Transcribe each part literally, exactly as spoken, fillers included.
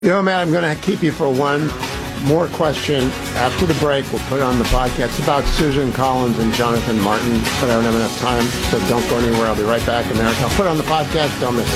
You know, Matt, I'm going to keep you for one more question. After the break, we'll put it on the podcast. It's about Susan Collins and Jonathan Martin, but I don't have enough time, so don't go anywhere. I'll be right back in there. I'll put it on the podcast. Don't miss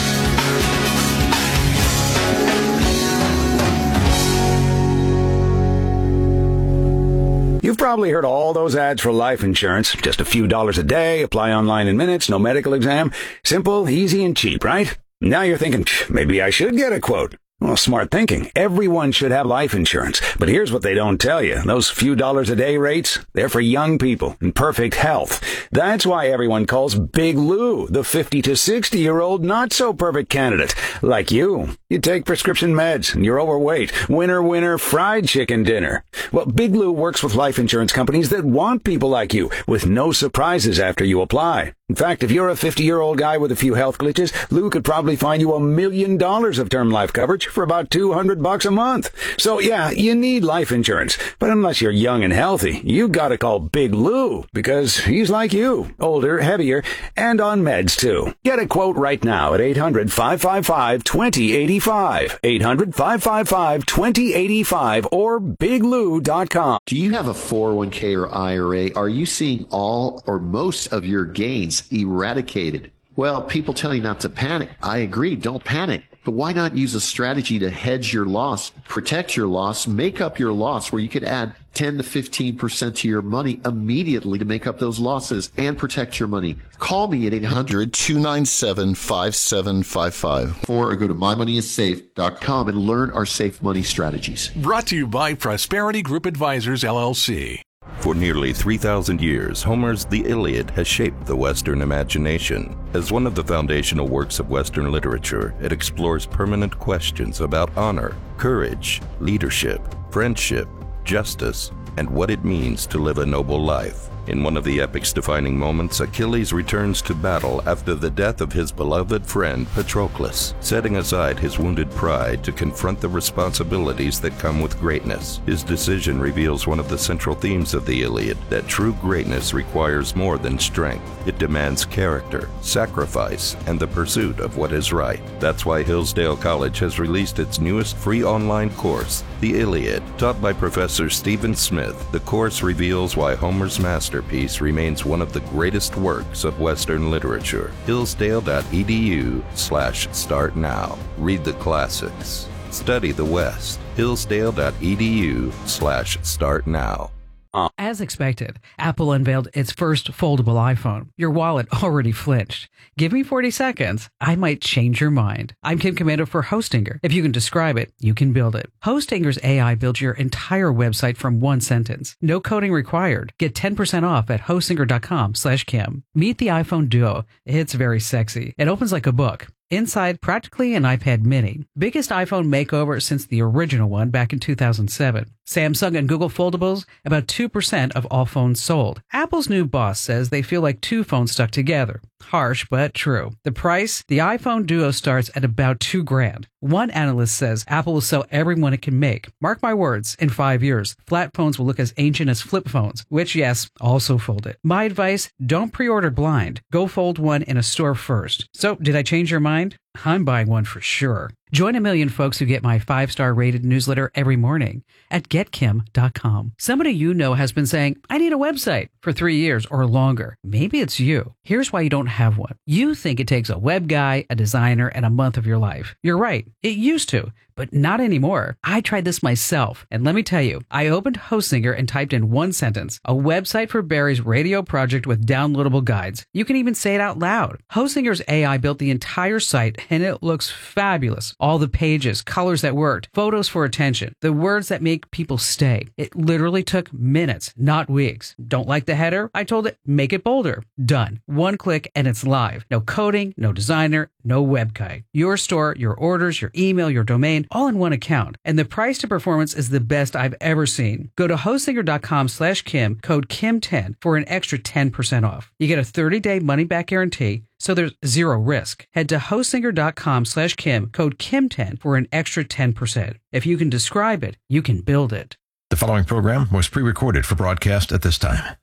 it. You've probably heard all those ads for life insurance. Just a few dollars a day, apply online in minutes, no medical exam. Simple, easy, and cheap, right? Now you're thinking, maybe I should get a quote. Well, smart thinking. Everyone should have life insurance. But here's what they don't tell you. Those few dollars a day rates, they're for young people in perfect health. That's why everyone calls Big Lou the fifty to sixty-year-old not-so-perfect candidate. Like you. You take prescription meds and you're overweight. Winner, winner, fried chicken dinner. Well, Big Lou works with life insurance companies that want people like you with no surprises after you apply. In fact, if you're a fifty-year-old guy with a few health glitches, Lou could probably find you a million dollars of term life coverage for about two hundred bucks a month. So yeah, you need life insurance. But unless you're young and healthy, you gotta call Big Lou because he's like you, older, heavier, and on meds too. Get a quote right now at eight hundred, five five five, two zero eight five, eight hundred, five five five, two zero eight five, or big lou dot com. Do you have a four oh one k or I R A? Are you seeing all or most of your gains eradicated? Well, people tell you not to panic. I agree, don't panic. But why not use a strategy to hedge your loss, protect your loss, make up your loss, where you could add ten to fifteen percent to your money immediately to make up those losses and protect your money? Call me at eight hundred, two nine seven, five seven five five or go to my money is safe dot com and learn our safe money strategies. Brought to you by Prosperity Group Advisors, L L C. For nearly three thousand years, Homer's The Iliad has shaped the Western imagination. As one of the foundational works of Western literature, it explores permanent questions about honor, courage, leadership, friendship, justice, and what it means to live a noble life. In one of the epic's defining moments, Achilles returns to battle after the death of his beloved friend Patroclus, setting aside his wounded pride to confront the responsibilities that come with greatness. His decision reveals one of the central themes of the Iliad, that true greatness requires more than strength. It demands character, sacrifice, and the pursuit of what is right. That's why Hillsdale College has released its newest free online course, The Iliad. Taught by Professor Stephen Smith, the course reveals why Homer's master Masterpiece remains one of the greatest works of Western literature. Hillsdale.edu slash start now. Read the classics. Study the West. Hillsdale.edu slash start now. As expected, Apple unveiled its first foldable iPhone. Your wallet already flinched. Give me forty seconds. I might change your mind. I'm Kim Komando for Hostinger. If you can describe it, you can build it. Hostinger's A I builds your entire website from one sentence. No coding required. Get ten percent off at hostinger.com slash Kim. Meet the iPhone Duo. It's very sexy. It opens like a book. Inside, practically an iPad mini. Biggest iPhone makeover since the original one back in two thousand seven. Samsung and Google foldables, about two percent of all phones sold. Apple's new boss says they feel like two phones stuck together. Harsh, but true. The price? The iPhone Duo starts at about two grand. One analyst says Apple will sell every one it can make. Mark my words, in five years, flat phones will look as ancient as flip phones, which, yes, also folded. My advice, don't pre-order blind. Go fold one in a store first. So, did I change your mind? I'm buying one for sure. Join a million folks who get my five-star rated newsletter every morning at get kim dot com. Somebody you know has been saying, I need a website for three years or longer. Maybe it's you. Here's why you don't have one. You think it takes a web guy, a designer, and a month of your life. You're right. It used to. But not anymore. I tried this myself, and let me tell you, I opened Hostinger and typed in one sentence, a website for Barry's radio project with downloadable guides. You can even say it out loud. Hostinger's A I built the entire site, and it looks fabulous. All the pages, colors that worked, photos for attention, the words that make people stay. It literally took minutes, not weeks. Don't like the header? I told it, make it bolder. Done. One click, and it's live. No coding, no designer, no web guy. Your store, your orders, your email, your domain, all in one account. And the price to performance is the best I've ever seen. Go to hostinger.com slash Kim, code Kim ten for an extra ten percent off. You get a thirty-day money-back guarantee, so there's zero risk. Head to hostinger.com slash Kim, code Kim ten for an extra ten percent. If you can describe it, you can build it. The following program was pre-recorded for broadcast at this time.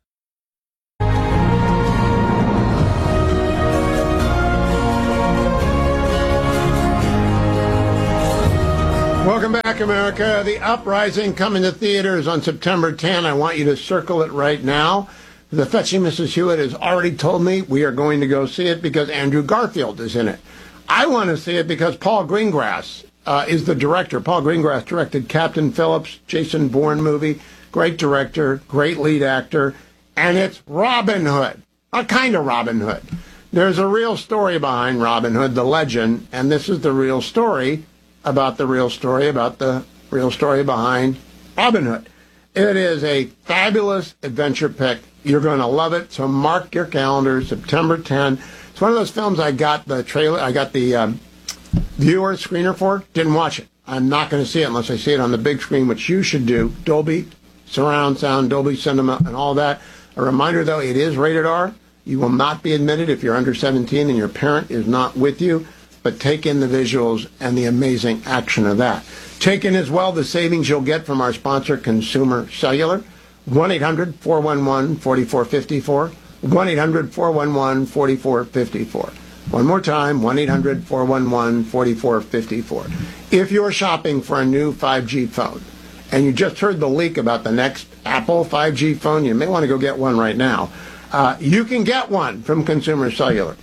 Welcome back, America. The Uprising coming to theaters on September tenth. I want you to circle it right now. The fetching Missus Hewitt has already told me we are going to go see it because Andrew Garfield is in it. I want to see it because Paul Greengrass uh, is the director. Paul Greengrass directed Captain Phillips, Jason Bourne movie. Great director, great lead actor. And it's Robin Hood. A kind of Robin Hood. There's a real story behind Robin Hood, the legend, and this is the real story about the real story, about the real story behind Robin Hood. It is a fabulous adventure pick. You're going to love it. So mark your calendar, September tenth. It's one of those films I got the trailer, I got the um, viewer screener for. Didn't watch it. I'm not going to see it unless I see it on the big screen, which you should do. Dolby, surround sound, Dolby Cinema, and all that. A reminder, though, it is rated R. You will not be admitted if you're under seventeen and your parent is not with you. But take in the visuals and the amazing action of that. Take in as well the savings you'll get from our sponsor, Consumer Cellular. one eight hundred four one one four four five four. one eight hundred four one one four four five four. One more time, one eight hundred four one one four four five four. If you're shopping for a new five G phone, and you just heard the leak about the next Apple five G phone, you may want to go get one right now. Uh, you can get one from Consumer Cellular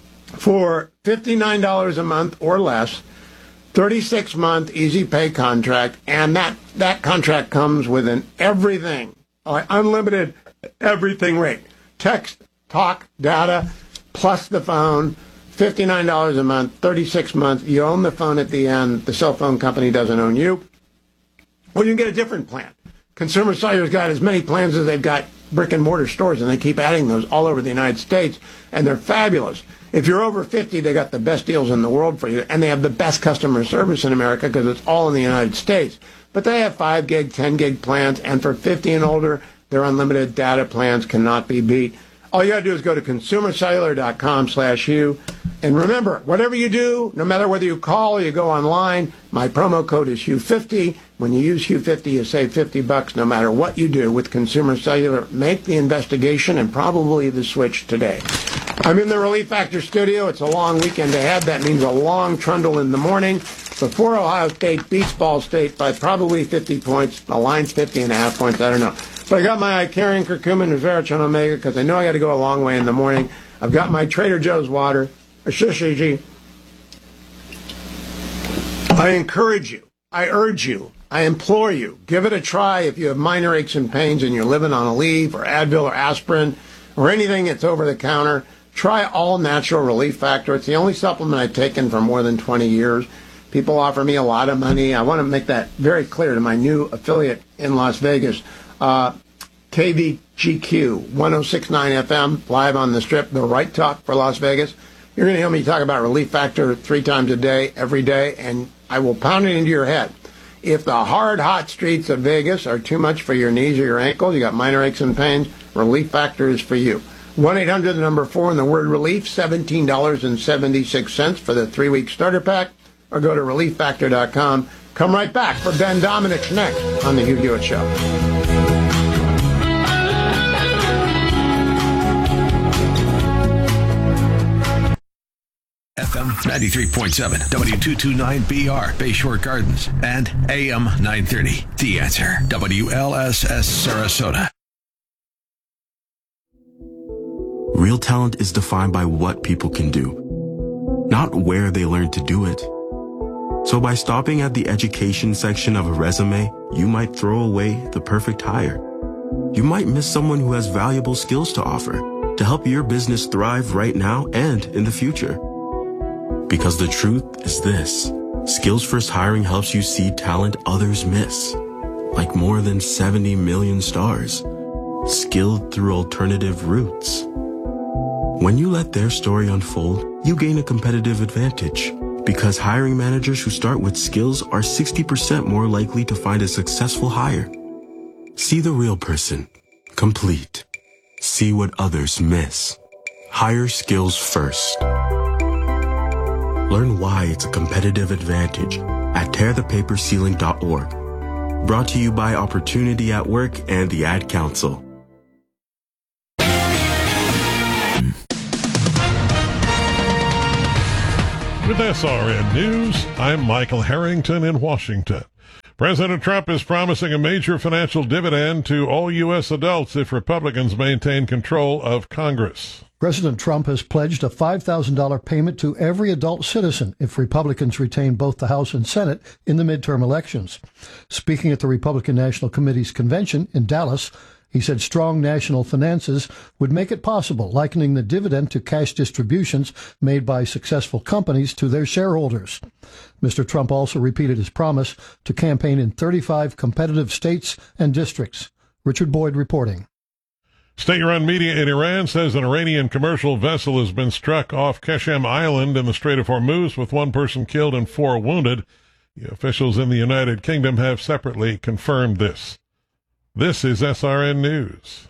for fifty-nine dollars a month or less, thirty-six month easy pay contract, and that, that contract comes with an everything, uh, unlimited everything rate. Text, talk, data, plus the phone, fifty-nine dollars a month, thirty-six months. You own the phone at the end. The cell phone company doesn't own you. Or you can get a different plan. Consumer Cellular's got as many plans as they've got brick and mortar stores, and they keep adding those all over the United States, and they're fabulous. If you're over fifty, they got the best deals in the world for you, and they have the best customer service in America because it's all in the United States. But they have five gig, ten gig plans, and for fifty and older, their unlimited data plans cannot be beat. All you got to do is go to consumercellular.com slash Hugh. And remember, whatever you do, no matter whether you call or you go online, my promo code is Hugh fifty. When you use Hugh fifty, you save fifty bucks no matter what you do with Consumer Cellular. Make the investigation and probably the switch today. I'm in the Relief Factor studio. It's a long weekend ahead. That means a long trundle in the morning before Ohio State beats Ball State by probably fifty points. The line's fifty and a half points. I don't know. But I got my Icarian curcumin and Resveratrol Omega because I know I got to go a long way in the morning. I've got my Trader Joe's water. I encourage you. I urge you. I implore you. Give it a try if you have minor aches and pains and you're living on a leave or Advil or aspirin or anything that's over the counter. Try All Natural Relief Factor. It's the only supplement I've taken for more than twenty years. People offer me a lot of money. I want to make that very clear to my new affiliate in Las Vegas. Uh, K V G Q, one oh six point nine F M, live on the Strip, the right talk for Las Vegas. You're going to hear me talk about Relief Factor three times a day, every day, and I will pound it into your head. If the hard, hot streets of Vegas are too much for your knees or your ankles, you got minor aches and pains, Relief Factor is for you. one eight hundred, the number four, and the word relief, seventeen dollars and seventy-six cents for the three-week starter pack, or go to relief factor dot com. Come right back for Ben Domenech next on The Hugh Hewitt Show. F M ninety-three point seven, W two twenty-nine B R, Bayshore Gardens, and A M nine thirty. The Answer, W L S S Sarasota. Real talent is defined by what people can do, not where they learn to do it. So by stopping at the education section of a resume, you might throw away the perfect hire. You might miss someone who has valuable skills to offer to help your business thrive right now and in the future. Because the truth is this, Skills First Hiring helps you see talent others miss, like more than seventy million stars, skilled through alternative routes. When you let their story unfold, you gain a competitive advantage because hiring managers who start with skills are sixty percent more likely to find a successful hire. See the real person, complete. See what others miss. Hire skills first. Learn why it's a competitive advantage at tear the paper ceiling dot org. Brought to you by Opportunity at Work and the Ad Council. With S R N News, I'm Michael Harrington in Washington. President Trump is promising a major financial dividend to all U S adults if Republicans maintain control of Congress. President Trump has pledged a five thousand dollars payment to every adult citizen if Republicans retain both the House and Senate in the midterm elections. Speaking at the Republican National Committee's convention in Dallas, he said strong national finances would make it possible, likening the dividend to cash distributions made by successful companies to their shareholders. Mister Trump also repeated his promise to campaign in thirty-five competitive states and districts. Richard Boyd reporting. State-run media in Iran says an Iranian commercial vessel has been struck off Keshem Island in the Strait of Hormuz, with one person killed and four wounded. The officials in the United Kingdom have separately confirmed this. This is S R N News.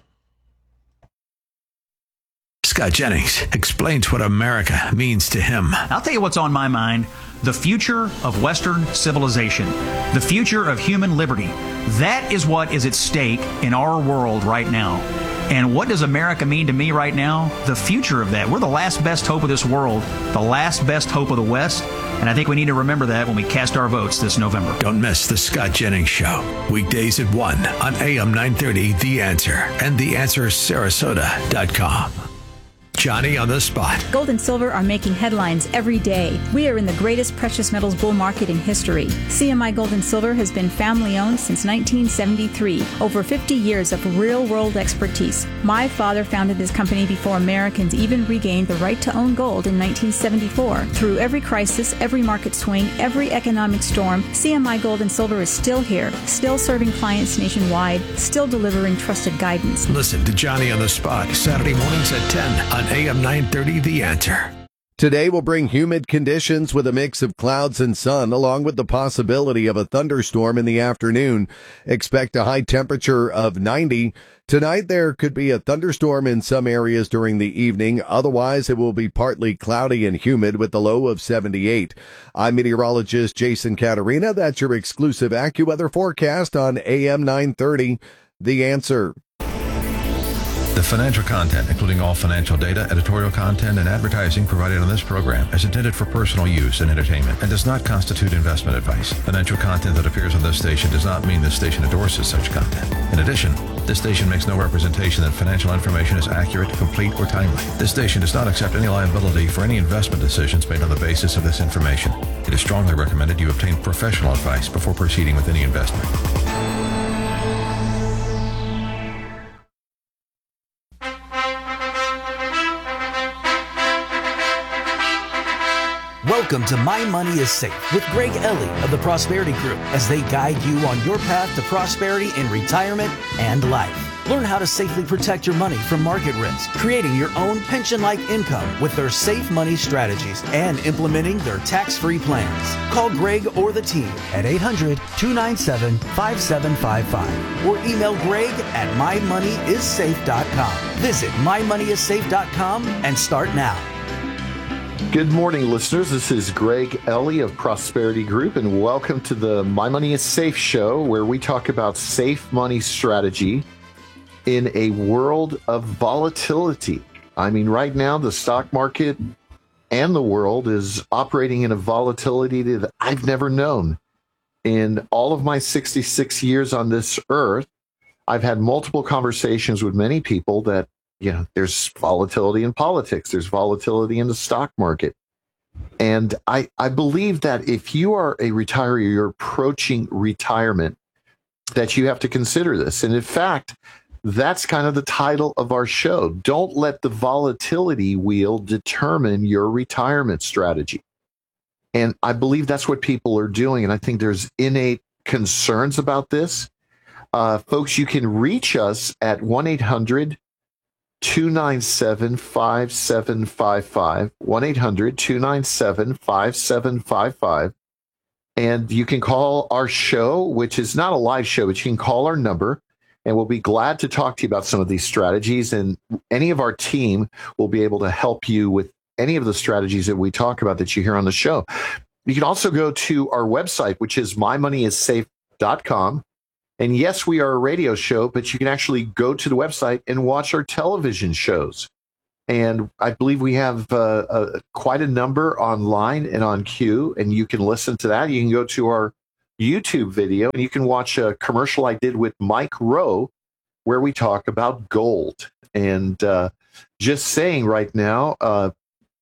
Scott Jennings explains what America means to him. I'll tell you what's on my mind. The future of Western civilization. The future of human liberty. That is what is at stake in our world right now. And what does America mean to me right now? The future of that. We're the last best hope of this world, the last best hope of the West, and I think we need to remember that when we cast our votes this November. Don't miss the Scott Jennings Show, weekdays at one on A M nine thirty, The Answer, and the answer sarasota dot com. Johnny on the spot. Gold and silver are making headlines every day. We are in the greatest precious metals bull market in history. C M I Gold and Silver has been family-owned since nineteen seventy-three. Over fifty years of real-world expertise. My father founded this company before Americans even regained the right to own gold in nineteen seventy-four. Through every crisis, every market swing, every economic storm, C M I Gold and Silver is still here, still serving clients nationwide, still delivering trusted guidance. Listen to Johnny on the Spot, Saturday mornings at ten on A M nine thirty, The Answer. Today will bring humid conditions with a mix of clouds and sun, along with the possibility of a thunderstorm in the afternoon. Expect a high temperature of ninety. Tonight, there could be a thunderstorm in some areas during the evening. Otherwise, it will be partly cloudy and humid with the low of seventy-eight. I'm meteorologist Jason Caterina. That's your exclusive AccuWeather forecast on A M nine thirty, The Answer. The financial content, including all financial data, editorial content, and advertising provided on this program, is intended for personal use and entertainment and does not constitute investment advice. Financial content that appears on this station does not mean this station endorses such content. In addition, this station makes no representation that financial information is accurate, complete, or timely. This station does not accept any liability for any investment decisions made on the basis of this information. It is strongly recommended you obtain professional advice before proceeding with any investment. Welcome to My Money is Safe with Greg Ellie of the Prosperity Group as they guide you on your path to prosperity in retirement and life. Learn how to safely protect your money from market risk, creating your own pension-like income with their safe money strategies and implementing their tax-free plans. Call Greg or the team at eight hundred, two nine seven, five seven five five or email Greg at my money is safe dot com. Visit my money is safe dot com and start now. Good morning, listeners. This is Greg Ellie of Prosperity Group, and welcome to the My Money is Safe show, where we talk about safe money strategy in a world of volatility. I mean, right now, the stock market and the world is operating in a volatility that I've never known. In all of my sixty-six years on this earth, I've had multiple conversations with many people that, you know, there's volatility in politics, there's volatility in the stock market. And I, I believe that if you are a retiree, you're approaching retirement, that you have to consider this. And in fact, that's kind of the title of our show. Don't let the volatility wheel determine your retirement strategy. And I believe that's what people are doing. And I think there's innate concerns about this. Uh, folks, you can reach us at one eight hundred, two nine seven, five seven five five, one eight hundred, two nine seven, five seven five five. And you can call our show, which is not a live show, but you can call our number, and we'll be glad to talk to you about some of these strategies. And any of our team will be able to help you with any of the strategies that we talk about that you hear on the show. You can also go to our website, which is my money is safe dot com. And yes, we are a radio show, but you can actually go to the website and watch our television shows. And I believe we have uh, uh, quite a number online and on Q, and you can listen to that. You can go to our YouTube video, and you can watch a commercial I did with Mike Rowe where we talk about gold. And uh, just saying right now, uh,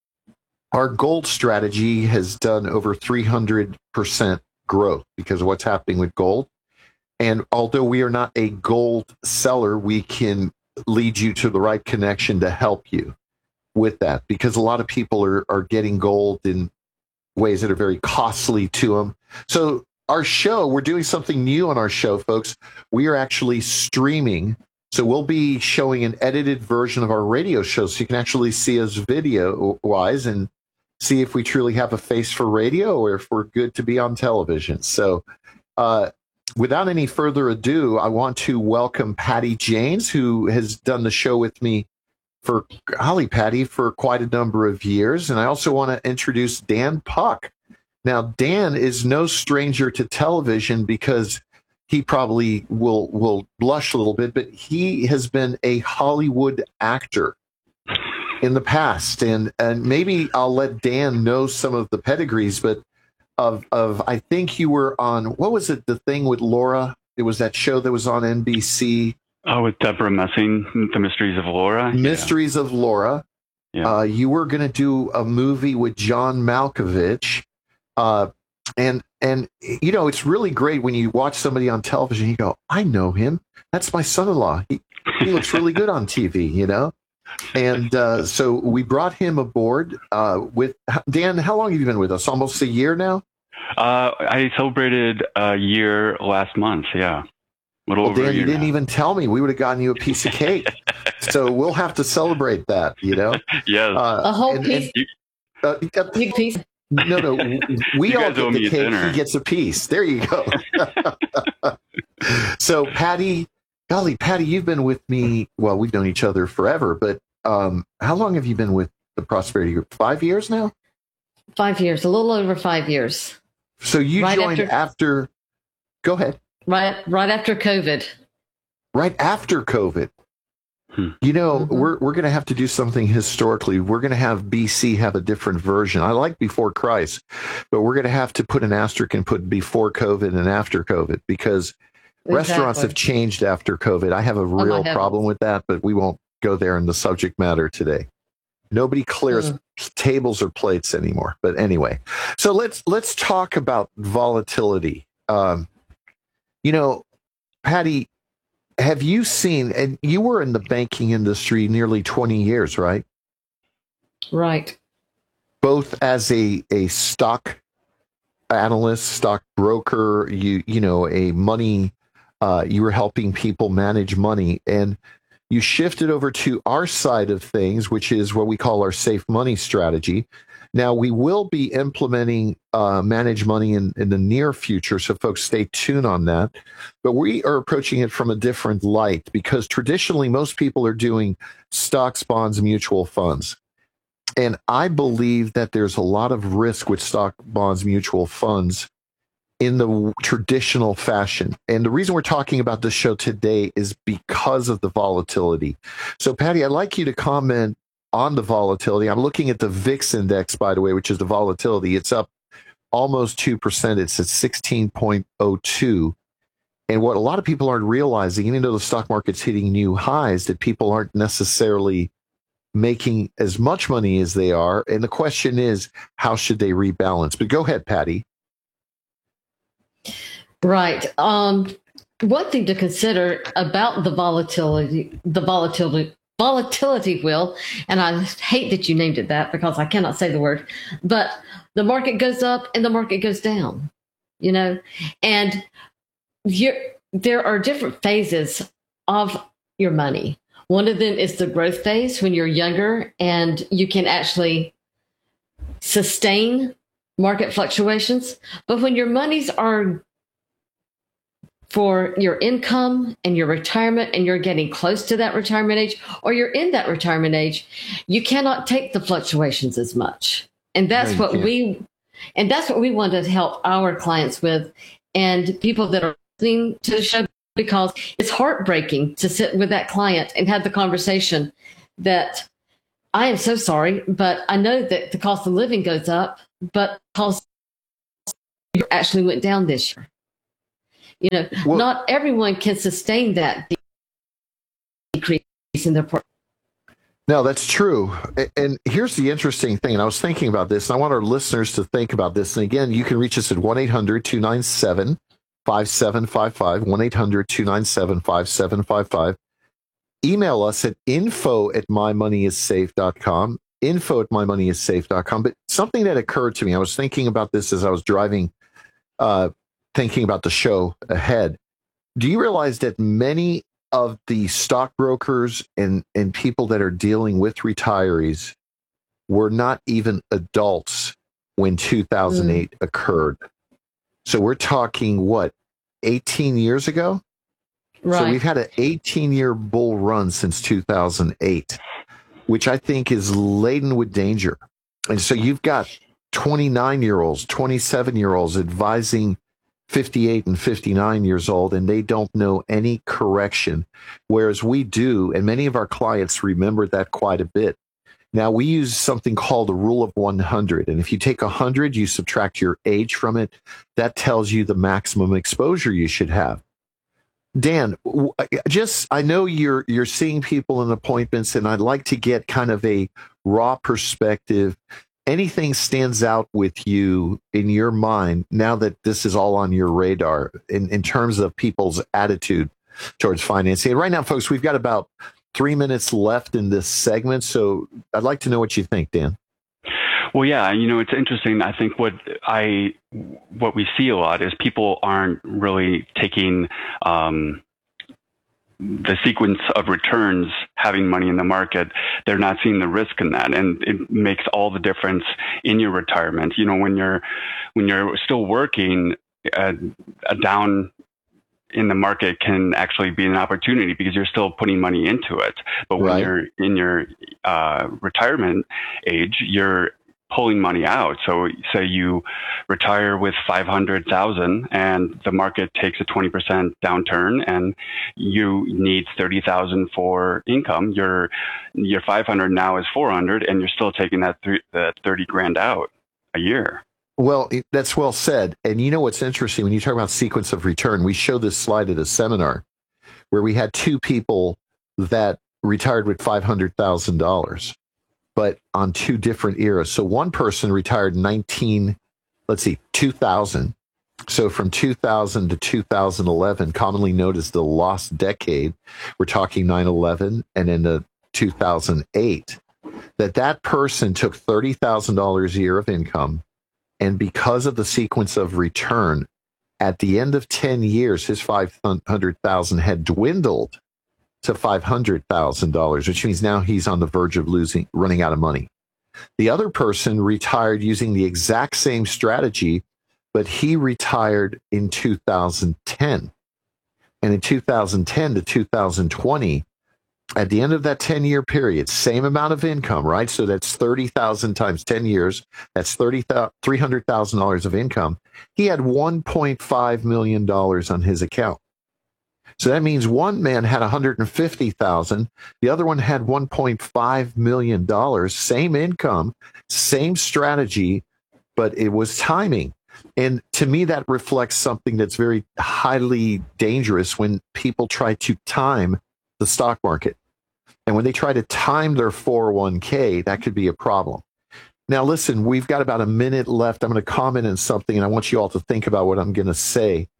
our gold strategy has done over three hundred percent growth because of what's happening with gold. And although we are not a gold seller, we can lead you to the right connection to help you with that, because a lot of people are, are getting gold in ways that are very costly to them. So our show, we're doing something new on our show, folks. We are actually streaming. So we'll be showing an edited version of our radio show, so you can actually see us video-wise and see if we truly have a face for radio or if we're good to be on television. So uh, without any further ado, I want to welcome Patty Janes, who has done the show with me for, Holly Patty, for quite a number of years. And I also want to introduce Dan Puck. Now, Dan is no stranger to television because he probably will will blush a little bit, but he has been a Hollywood actor in the past. And and maybe I'll let Dan know some of the pedigrees, but of of I think you were on, what was it, the thing with Laura? It was that show that was on N B C. Oh, with Deborah Messing, The Mysteries of Laura. Mysteries yeah. of Laura. Yeah. Uh, you were going to do a movie with John Malkovich. Uh, and, and, you know, it's really great when you watch somebody on television, you go, I know him. That's my son-in-law. He, he looks really good on T V, you know? And uh, so we brought him aboard uh, with, Dan, how long have you been with us? Almost a year now? Uh, I celebrated a year last month, yeah. A little well, over Dan, a year you didn't now. even tell me. We would have gotten you a piece of cake. So we'll have to celebrate that, you know? Yes. Uh, A whole and- piece. and- uh, uh, Big piece. No, no, we You all guys owe get me the a cake. dinner. He gets a piece. There you go. So, Patty, golly, Patty, you've been with me. Well, we've known each other forever, but um, how long have you been with the Prosperity Group? Five years now? Five years, a little over five years. So you Right joined after- after, go ahead, Right, right after COVID. right after COVID. You know, Mm-hmm. we're we're going to have to do something historically. We're going to have B C have a different version. I like before Christ, but we're going to have to put an asterisk and put before COVID and after COVID, because restaurants have Exactly. changed after COVID. I have a my real heavens. problem with that, but we won't go there in the subject matter today. Nobody clears Mm. tables or plates anymore. But anyway, so let's let's talk about volatility. Um, you know, Patty, have you seen, and you were in the banking industry nearly twenty years, right? Right. Both as a, a stock analyst, stock broker, you you know, a money, uh, you were helping people manage money, and you shifted over to our side of things, which is what we call our safe money strategy. Now, we will be implementing uh, manage money in, in the near future, so folks stay tuned on that. But we are approaching it from a different light, because traditionally most people are doing stocks, bonds, mutual funds. And I believe that there's a lot of risk with stock, bonds, mutual funds in the traditional fashion. And the reason we're talking about this show today is because of the volatility. So, Patty, I'd like you to comment on the volatility. I'm looking at the V I X index, by the way, which is the volatility. It's up almost two percent. It's at sixteen point oh two. And what a lot of people aren't realizing, even though the stock market's hitting new highs, that people aren't necessarily making as much money as they are. And the question is, how should they rebalance? But go ahead, Patty. Right. Um, one thing to consider about the volatility, the volatility, volatility wheel, and I hate that you named it that because I cannot say the word, but the market goes up and the market goes down, you know, and you're, there are different phases of your money. One of them is the growth phase when you're younger and you can actually sustain market fluctuations. But when your monies are for your income and your retirement, and you're getting close to that retirement age, or you're in that retirement age, you cannot take the fluctuations as much. And that's No, you what can't. we, and that's what we want to help our clients with, and people that are listening to the show, because it's heartbreaking to sit with that client and have the conversation that I am so sorry, but I know that the cost of living goes up, but cost actually went down this year. You know, well, not everyone can sustain that decrease in their portfolio. No, that's true. And here's the interesting thing. And I was thinking about this, and I want our listeners to think about this. And again, you can reach us at one eight hundred two nine seven five seven five five, one eight hundred two nine seven five seven five five. Email us at info at my money is safe dot com, info at my money is safe dot com. But something that occurred to me, I was thinking about this as I was driving, uh, thinking about the show ahead. Do you realize that many of the stockbrokers and, and people that are dealing with retirees were not even adults when two thousand eight mm. occurred? So we're talking, what, eighteen years ago? Right. So we've had an eighteen-year bull run since two thousand eight, which I think is laden with danger. And so you've got twenty-nine-year-olds, twenty-seven-year-olds advising fifty-eight and fifty-nine years old, and they don't know any correction, whereas we do, and many of our clients remember that quite a bit. Now, we use something called the rule of one hundred, and if you take one hundred, you subtract your age from it, that tells you the maximum exposure you should have. Dan, just, I know you're you're seeing people in appointments, and I'd like to get kind of a raw perspective. Anything stands out with you in your mind now that this is all on your radar in, in terms of people's attitude towards financing? And right now, folks, we've got about three minutes left in this segment, so I'd like to know what you think, Dan. Well, yeah, you know, it's interesting. I think what I what we see a lot is people aren't really taking um, the sequence of returns, having money in the market. They're not seeing the risk in that, and it makes all the difference in your retirement. You know, when you're when you're still working, uh, a down in the market can actually be an opportunity because you're still putting money into it. But when right. you're in your uh, retirement age, you're pulling money out. So say you retire with five hundred thousand and the market takes a twenty percent downturn and you need thirty thousand for income. Your, your five hundred now is four hundred and you're still taking that, th- that thirty grand out a year. Well, that's well said. And you know what's interesting when you talk about sequence of return, we showed this slide at a seminar where we had two people that retired with five hundred thousand dollars. But on two different eras. So one person retired nineteen, let's see, two thousand. So from two thousand to two thousand eleven, commonly known as the lost decade, we're talking nine eleven, and in the two thousand eight, that that person took thirty thousand dollars a year of income. And because of the sequence of return, at the end of ten years, his five hundred thousand dollars had dwindled to five hundred thousand dollars, which means now he's on the verge of losing, running out of money. The other person retired using the exact same strategy, but he retired in two thousand ten. And in two thousand ten to two thousand twenty, at the end of that ten-year period, same amount of income, right? So that's thirty thousand times ten years. That's three hundred thousand dollars of income. He had one point five million dollars on his account. So that means one man had one hundred fifty thousand dollars, the other one had one point five million dollars, same income, same strategy, but it was timing. And to me, that reflects something that's very highly dangerous when people try to time the stock market. And when they try to time their four oh one k, that could be a problem. Now, listen, we've got about a minute left. I'm going to comment on something, and I want you all to think about what I'm going to say.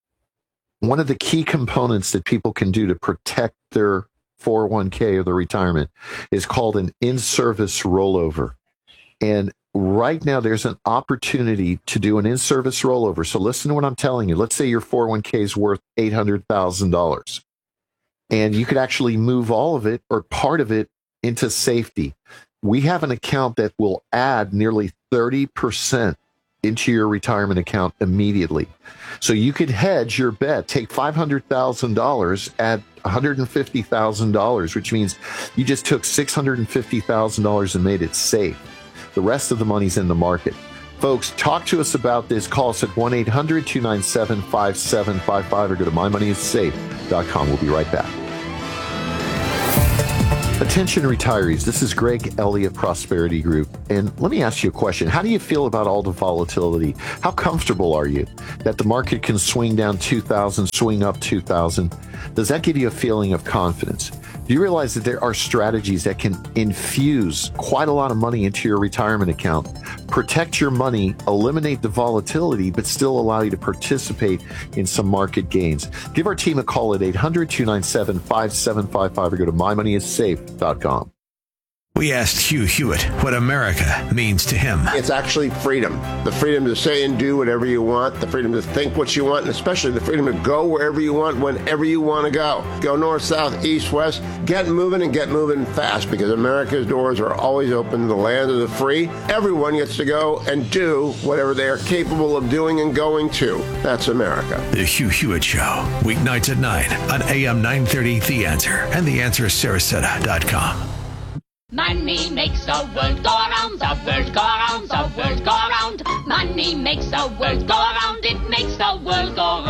One of the key components that people can do to protect their four oh one k or their retirement is called an in-service rollover. And right now there's an opportunity to do an in-service rollover. So listen to what I'm telling you. Let's say your four oh one k is worth eight hundred thousand dollars. And you could actually move all of it or part of it into safety. We have an account that will add nearly thirty percent into your retirement account immediately. So you could hedge your bet, take five hundred thousand dollars, add one hundred fifty thousand dollars, which means you just took six hundred fifty thousand dollars and made it safe. The rest of the money's in the market. Folks, talk to us about this. Call us at one eight hundred two nine seven five seven five five or go to my money is safe dot com. We'll be right back. Attention retirees, this is Greg Elliott, Prosperity Group. And let me ask you a question. How do you feel about all the volatility? How comfortable are you that the market can swing down two thousand, swing up two thousand? Does that give you a feeling of confidence? Do you realize that there are strategies that can infuse quite a lot of money into your retirement account, protect your money, eliminate the volatility, but still allow you to participate in some market gains? Give our team a call at eight hundred, two nine seven, five seven five five or go to my money is safe dot com. We asked Hugh Hewitt what America means to him. It's actually freedom. The freedom to say and do whatever you want, the freedom to think what you want, and especially the freedom to go wherever you want, whenever you want to go. Go north, south, east, west. Get moving and get moving fast, because America's doors are always open to the land of the free. Everyone gets to go and do whatever they are capable of doing and going to. That's America. The Hugh Hewitt Show, weeknights at nine on A M nine thirty The Answer and the answer sarasota dot com. Money makes the world go round, the world go round, the world go round. Money makes the world go round, it makes the world go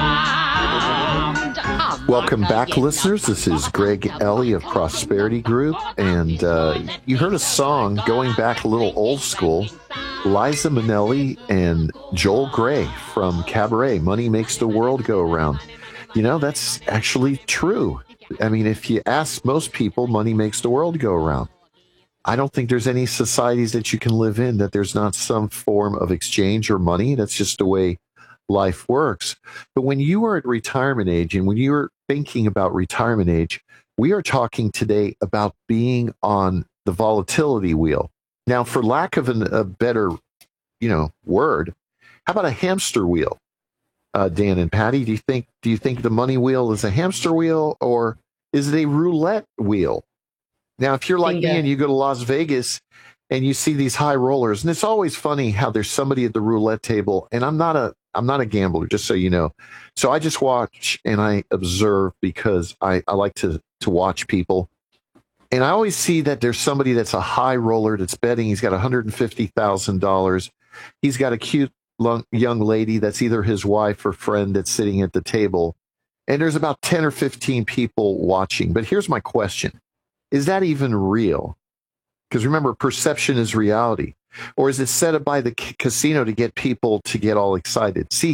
round. Welcome back, listeners. This is Greg Elliott of Prosperity Group, and uh, you heard a song going back a little old school. Liza Minnelli and Joel Grey from Cabaret, Money Makes the World Go Round. You know, that's actually true. I mean, if you ask most people, money makes the world go round. I don't think there's any societies that you can live in that there's not some form of exchange or money. That's just the way life works. But when you are at retirement age, and when you're thinking about retirement age, we are talking today about being on the volatility wheel. Now, for lack of an, a better, you know, word, how about a hamster wheel? Uh, Dan and Patty, do you think do you think the money wheel is a hamster wheel, or is it a roulette wheel? Now, if you're like me and you go to Las Vegas and you see these high rollers, and it's always funny how there's somebody at the roulette table, and I'm not a I'm not a gambler, just so you know. So I just watch and I observe, because I, I like to to watch people. And I always see that there's somebody that's a high roller that's betting. He's got one hundred fifty thousand dollars. He's got a cute young lady that's either his wife or friend that's sitting at the table. And there's about ten or fifteen people watching. But here's my question. Is that even real? Because remember, perception is reality. Or is it set up by the c- casino to get people to get all excited? See,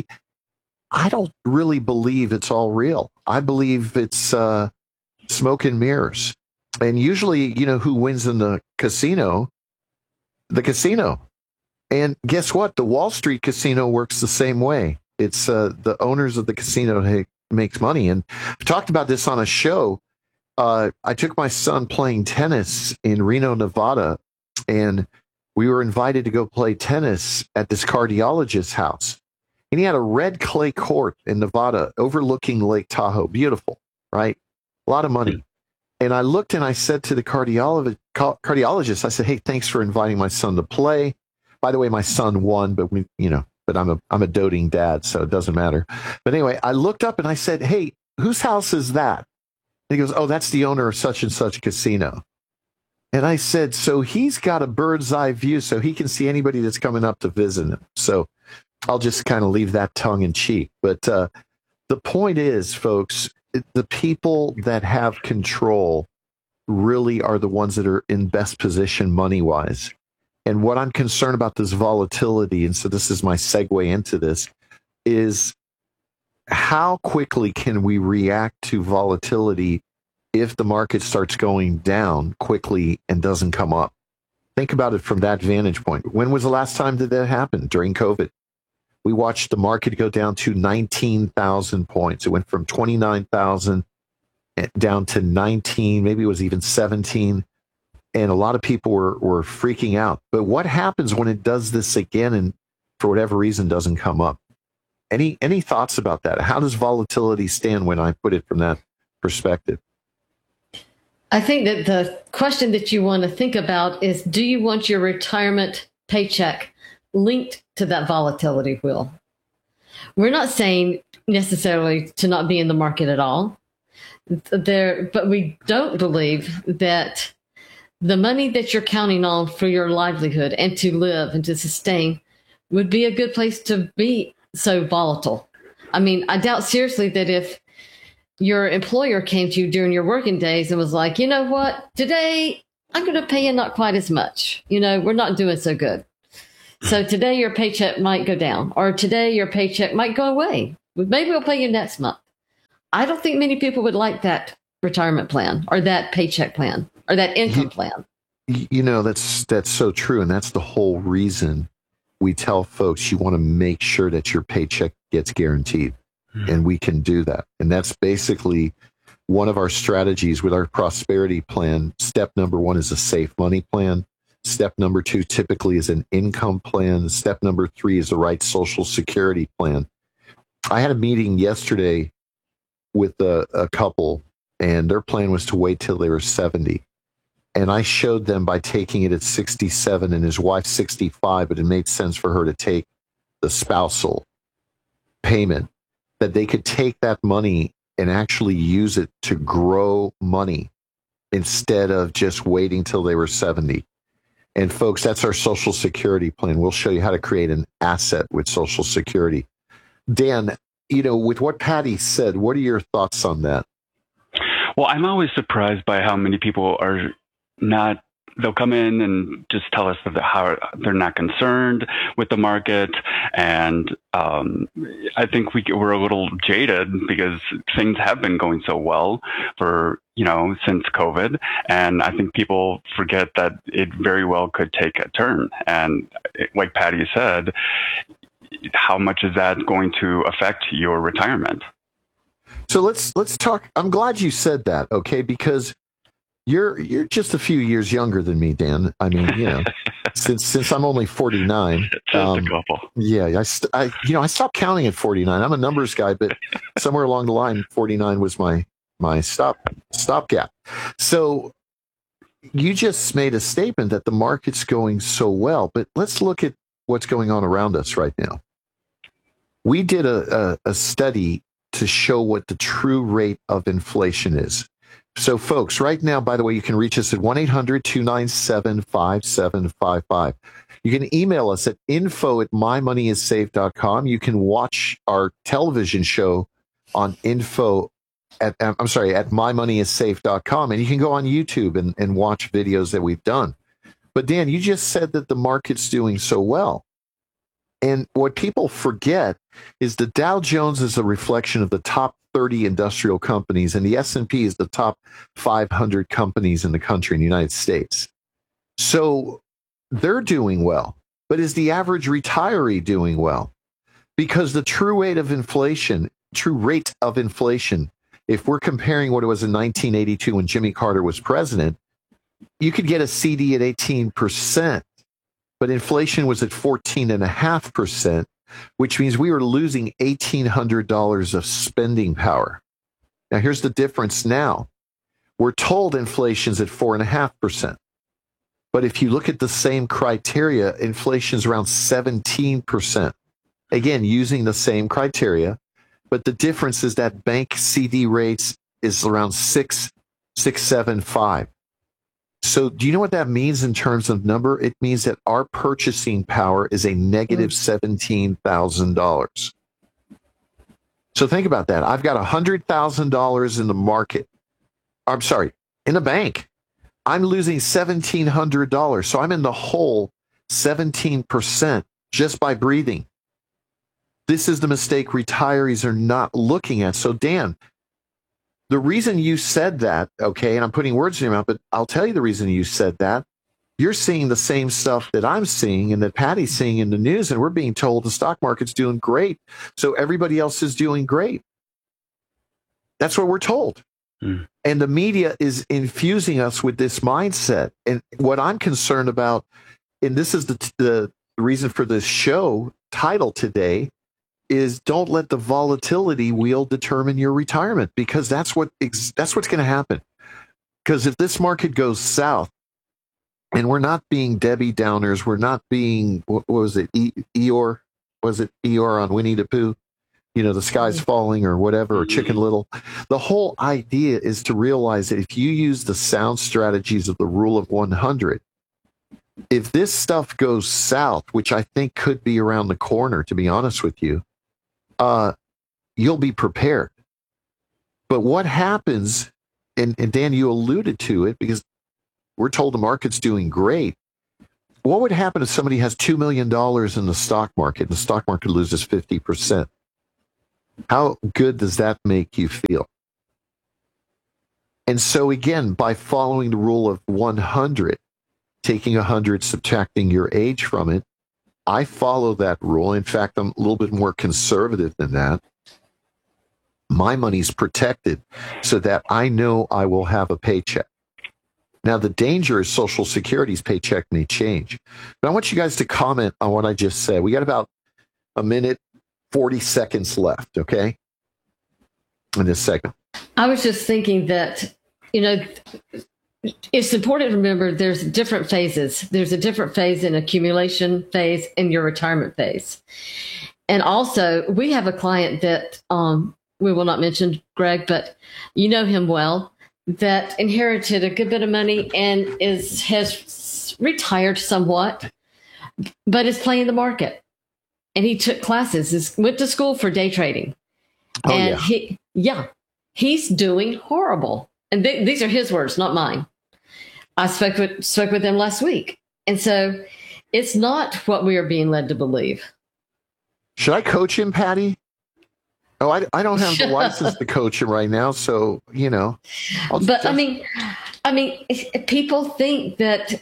I don't really believe it's all real. I believe it's uh, smoke and mirrors. And usually, you know, who wins in the casino? The casino. And guess what? The Wall Street casino works the same way. It's uh, the owners of the casino who makes money. And I've talked about this on a show. Uh, I took my son playing tennis in Reno, Nevada, and we were invited to go play tennis at this cardiologist's house. And he had a red clay court in Nevada overlooking Lake Tahoe. Beautiful, right? A lot of money. And I looked and I said to the cardiolo- cardiologist, I said, hey, thanks for inviting my son to play. By the way, my son won, but we, you know, but I'm a I'm a doting dad, so it doesn't matter. But anyway, I looked up and I said, hey, whose house is that? And he goes, oh, that's the owner of such and such casino. And I said, so he's got a bird's eye view so he can see anybody that's coming up to visit him. So I'll just kind of leave that tongue in cheek. But uh, the point is, folks, the people that have control really are the ones that are in best position money-wise. And what I'm concerned about this volatility, and so this is my segue into this, is how quickly can we react to volatility if the market starts going down quickly and doesn't come up? Think about it from that vantage point. When was the last time that that happened? During COVID. We watched the market go down to nineteen thousand points. It went from twenty-nine thousand down to nineteen, maybe it was even seventeen. And a lot of people were, were freaking out. But what happens when it does this again and for whatever reason doesn't come up? Any any thoughts about that? How does volatility stand when I put it from that perspective? I think that the question that you want to think about is, do you want your retirement paycheck linked to that volatility wheel? We're not saying necessarily to not be in the market at all. There, but we don't believe that the money that you're counting on for your livelihood and to live and to sustain would be a good place to be so volatile. I mean, I doubt seriously that if your employer came to you during your working days and was like, you know what, today I'm going to pay you not quite as much. You know, we're not doing so good. So today your paycheck might go down, or today your paycheck might go away. Maybe we'll pay you next month. I don't think many people would like that retirement plan or that paycheck plan or that income plan. You know, that's that's so true. And that's the whole reason we tell folks you want to make sure that your paycheck gets guaranteed. Mm-hmm. And we can do that. And that's basically one of our strategies with our prosperity plan. Step number one is a safe money plan. Step number two typically is an income plan. Step number three is the right social security plan. I had a meeting yesterday with a, a couple, and their plan was to wait till they were seventy. And I showed them by taking it at sixty-seven and his wife sixty-five, but it made sense for her to take the spousal payment, that they could take that money and actually use it to grow money instead of just waiting till they were seventy. And folks, that's our Social Security plan. We'll show you how to create an asset with Social Security. Dan, you know, with what Patty said, what are your thoughts on that? Well, I'm always surprised by how many people are not, they'll come in and just tell us that they're, how they're not concerned with the market. And um, I think we, we're a little jaded because things have been going so well for, you know, since COVID. And I think people forget that it very well could take a turn. And like Patty said, how much is that going to affect your retirement? So let's let's talk. I'm glad you said that, okay? Because you're you're just a few years younger than me, Dan. I mean, you know, since since I'm only forty-nine. Just um, a couple. Yeah, I, st- I you know I stopped counting at forty-nine. I'm a numbers guy, but somewhere along the line, forty-nine was my my stop stopgap. So you just made a statement that the market's going so well, but let's look at what's going on around us right now. We did a, a, a study to show what the true rate of inflation is. So, folks, right now, by the way, you can reach us at one eight hundred two nine seven five seven five five. You can email us at info at my money is safe dot com. You can watch our television show on info at, I'm sorry, at my money is safe dot com. And you can go on YouTube and, and watch videos that we've done. But, Dan, you just said that the market's doing so well. And what people forget is the Dow Jones is a reflection of the top thirty industrial companies, and the S and P is the top five hundred companies in the country in the United States. So they're doing well. But is the average retiree doing well? Because the true rate of inflation, true rate of inflation, if we're comparing what it was in nineteen eighty-two when Jimmy Carter was president, you could get a C D at eighteen percent. But inflation was at fourteen point five percent, which means we were losing eighteen hundred dollars of spending power. Now, here's the difference now. We're told inflation's at four point five percent. But if you look at the same criteria, inflation's around seventeen percent. Again, using the same criteria. But the difference is that bank C D rates is around six, six, seven, five. So do you know what that means in terms of number? It means that our purchasing power is a negative seventeen thousand dollars. So think about that. I've got one hundred thousand dollars in the market. I'm sorry, in the bank. I'm losing seventeen hundred dollars. So I'm in the hole seventeen percent just by breathing. This is the mistake retirees are not looking at. So, Dan, the reason you said that, okay, and I'm putting words in your mouth, but I'll tell you the reason you said that. You're seeing the same stuff that I'm seeing and that Patty's seeing in the news, and we're being told the stock market's doing great, so everybody else is doing great. That's what we're told. Mm. And the media is infusing us with this mindset. And what I'm concerned about, and this is the, the reason for this show title today, is don't let the volatility wheel determine your retirement, because that's what that's what's going to happen. Because if this market goes south, and we're not being Debbie Downers, we're not being, what was it, e- Eeyore? Was it Eeyore on Winnie the Pooh? You know, the sky's falling or whatever, or Chicken Little. The whole idea is to realize that if you use the sound strategies of the rule of one hundred, if this stuff goes south, which I think could be around the corner, to be honest with you, Uh, you'll be prepared. But what happens, and, and Dan, you alluded to it, because we're told the market's doing great. What would happen if somebody has two million dollars in the stock market and the stock market loses fifty percent? How good does that make you feel? And so again, by following the rule of one hundred, taking one hundred, subtracting your age from it, I follow that rule. In fact, I'm a little bit more conservative than that. My money's protected so that I know I will have a paycheck. Now, the danger is Social Security's paycheck may change. But I want you guys to comment on what I just said. We got about a minute, forty seconds left, okay, in this segment. I was just thinking that, you know, it's important to remember there's different phases. There's a different phase in accumulation phase and your retirement phase. And also, we have a client that um, we will not mention, Greg, but you know him well, that inherited a good bit of money and is has retired somewhat, but is playing the market. And he took classes, is, went to school for day trading. Oh, and yeah. he, yeah, he's doing horrible. And th- these are his words, not mine. I spoke with, spoke with him last week. And so it's not what we are being led to believe. Should I coach him, Patty? Oh, I, I don't have the license to coach him right now. So, you know. I'll But just, I mean, I mean, people think that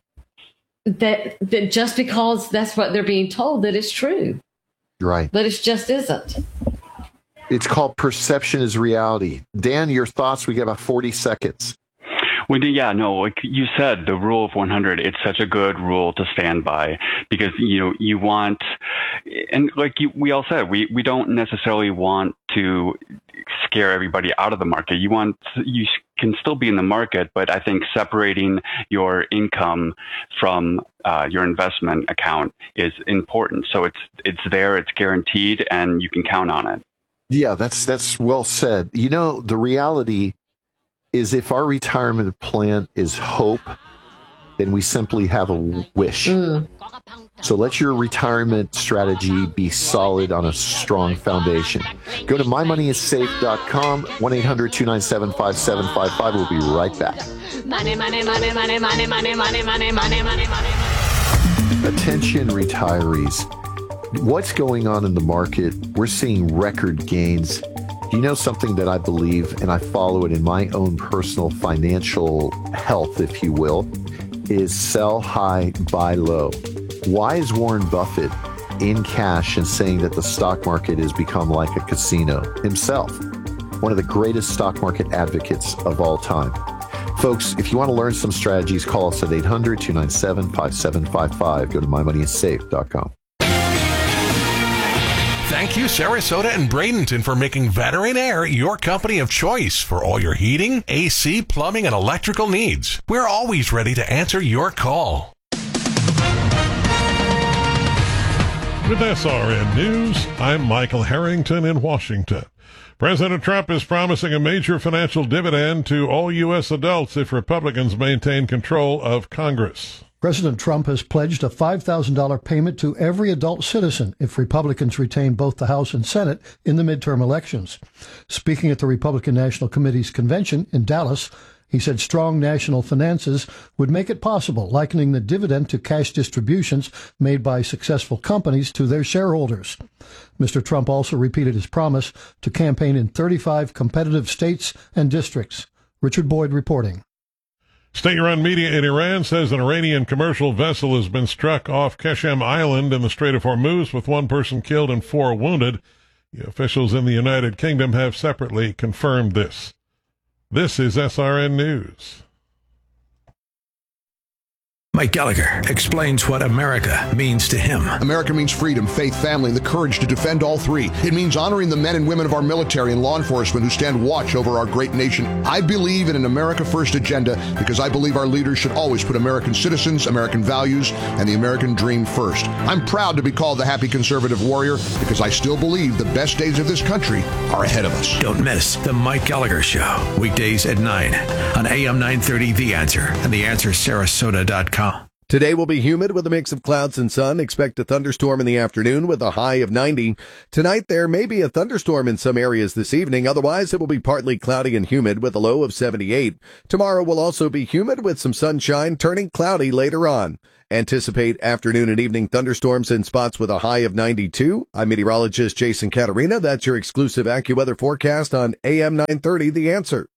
that that just because that's what they're being told that it's true, right. but it just isn't. It's called perception is reality. Dan, your thoughts? We got about forty seconds. Well, yeah, no, like you said, the rule of one hundred, it's such a good rule to stand by because, you know, you want, and like you, we all said, we, we don't necessarily want to scare everybody out of the market. You want, you can still be in the market, but I think separating your income from uh, your investment account is important. So it's, it's there, it's guaranteed, and you can count on it. Yeah, that's, that's well said. You know, the reality is if our retirement plan is hope, then we simply have a wish. Mm. So let your retirement strategy be solid on a strong foundation. Go to my money is safe dot com, one eight hundred two nine seven five seven five five. We'll be right back. Money, money, money, money, money, money, money, money, money, money, money. Attention retirees. What's going on in the market? We're seeing record gains. You know something that I believe, and I follow it in my own personal financial health, if you will, is sell high, buy low. Why is Warren Buffett in cash and saying that the stock market has become like a casino himself? One of the greatest stock market advocates of all time. Folks, if you want to learn some strategies, call us at eight hundred two nine seven five seven five five. Go to my money is safe dot com. Thank you, Sarasota and Bradenton, for making Veteran Air your company of choice for all your heating, A C, plumbing, and electrical needs. We're always ready to answer your call. With S R N News, I'm Michael Harrington in Washington. President Trump is promising a major financial dividend to all U S adults if Republicans maintain control of Congress. President Trump has pledged a five thousand dollars payment to every adult citizen if Republicans retain both the House and Senate in the midterm elections. Speaking at the Republican National Committee's convention in Dallas, he said strong national finances would make it possible, likening the dividend to cash distributions made by successful companies to their shareholders. Mister Trump also repeated his promise to campaign in thirty-five competitive states and districts. Richard Boyd reporting. State-run media in Iran says an Iranian commercial vessel has been struck off Keshem Island in the Strait of Hormuz with one person killed and four wounded. The officials in the United Kingdom have separately confirmed this. This is S R N News. Mike Gallagher explains what America means to him. America means freedom, faith, family, and the courage to defend all three. It means honoring the men and women of our military and law enforcement who stand watch over our great nation. I believe in an America First agenda because I believe our leaders should always put American citizens, American values, and the American dream first. I'm proud to be called the happy conservative warrior because I still believe the best days of this country are ahead of us. Don't miss The Mike Gallagher Show, weekdays at nine on A M nine thirty The Answer and the answer sarasota dot com. Today will be humid with a mix of clouds and sun. Expect a thunderstorm in the afternoon with a high of ninety. Tonight, there may be a thunderstorm in some areas this evening. Otherwise, it will be partly cloudy and humid with a low of seventy-eight. Tomorrow will also be humid with some sunshine, turning cloudy later on. Anticipate afternoon and evening thunderstorms in spots with a high of ninety-two. I'm meteorologist Jason Catarina. That's your exclusive AccuWeather forecast on A M nine thirty, The Answer.